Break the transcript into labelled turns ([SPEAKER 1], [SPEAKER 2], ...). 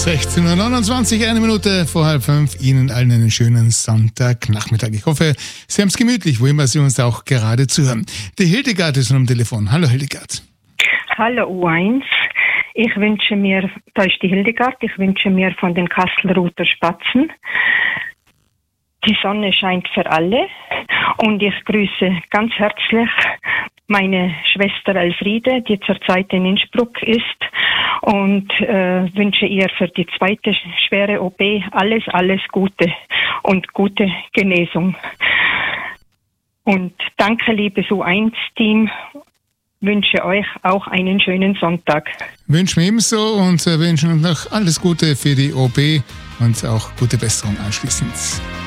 [SPEAKER 1] 16.29 Uhr, 1 Minute vor 4:30. Ihnen allen einen schönen Sonntagnachmittag. Ich hoffe, Sie haben es gemütlich, wo immer Sie uns auch gerade zuhören. Die Hildegard ist am Telefon. Hallo Hildegard.
[SPEAKER 2] Hallo U1. Ich wünsche mir, da ist die Hildegard, ich wünsche mir von den Kastelruther Spatzen, die Sonne scheint für alle und ich grüße ganz herzlich meine Schwester Elfriede, die zurzeit in Innsbruck ist und wünsche ihr für die zweite schwere OP alles Gute und gute Genesung. Und danke, liebes U1-Team. Wünsche euch auch einen schönen Sonntag.
[SPEAKER 1] Wünschen wir ebenso und wünschen uns noch alles Gute für die OP und auch gute Besserung anschließend.